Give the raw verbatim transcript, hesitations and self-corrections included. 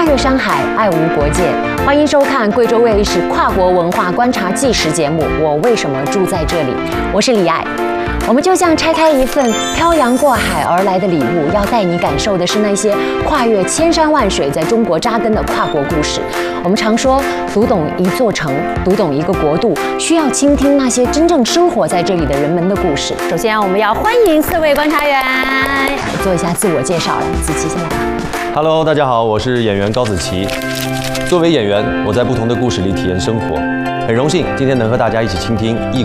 越山海，爱无国界。欢迎收看贵州卫视跨国文化观察纪实节目《我为什么住在这里》，我是李艾。我们就像拆开一份漂洋过海而来的礼物，要带你感受的是那些跨越千山万水，在中国扎根的跨国故事。我们常说，读懂一座城，读懂一个国度，需要倾听那些真正生活在这里的人们的故事。首先，我们要欢迎四位观察员，做一下自我介绍。来，子琪先来吧。 Hello， 大家好，我是演员高子琪。作为演员，我在不同的故事里体验生活，很荣幸今天能和大家一起倾听异